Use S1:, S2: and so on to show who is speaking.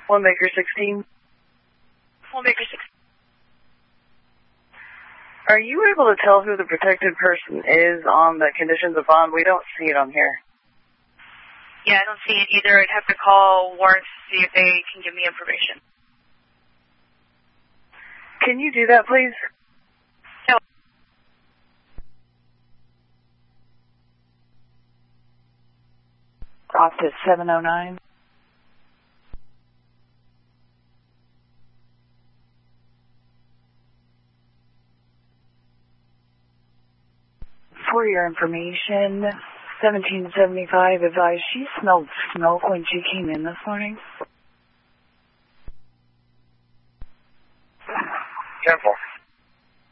S1: 1 Baker 16.
S2: 1 Baker 16.
S1: Are you able to tell who the protected person is on the conditions of bond? We don't see it on here.
S2: Yeah, I don't see it either. I'd have to call warrants to see if they can give me information.
S1: Can you do that, please?
S2: No.
S1: Off to 709. For your information, 1775 advised she smelled smoke when she came in this morning.